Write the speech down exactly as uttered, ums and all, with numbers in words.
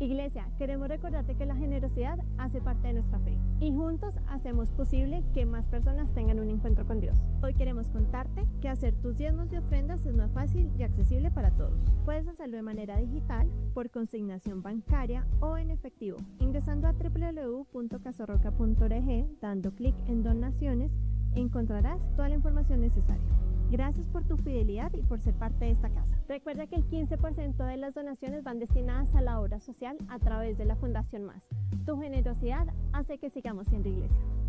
Iglesia, queremos recordarte que la generosidad hace parte de nuestra fe y juntos hacemos posible que más personas tengan un encuentro con Dios. Hoy queremos contarte que hacer tus diezmos y ofrendas es más fácil y accesible para todos. Puedes hacerlo de manera digital, por consignación bancaria o en efectivo, ingresando a doble u doble u doble u punto casorroca punto org, dando clic en Donaciones, encontrarás toda la información necesaria. Gracias por tu fidelidad y por ser parte de esta casa. Recuerda que el quince por ciento de las donaciones van destinadas a la obra social a través de la Fundación Más. Tu generosidad hace que sigamos siendo iglesia.